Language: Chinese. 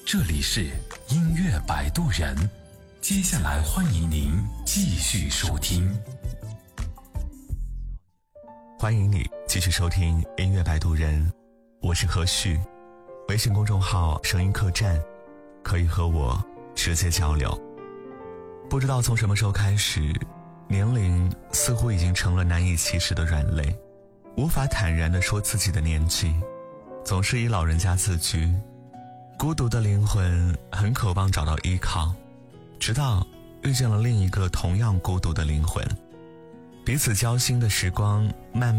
这里是音乐摆渡人，接下来欢迎您继续收听。 欢迎你继续收听音乐摆渡人，我是何旭，微信公众号声音客栈，可以和我直接交流。不知道从什么时候开始，年龄似乎已经成了难以启齿的软肋，无法坦然地说自己的年纪，总是以老人家自居。孤独的灵魂很渴望找到依靠，直到遇见了另一个同样孤独的灵魂，彼此交心的时光慢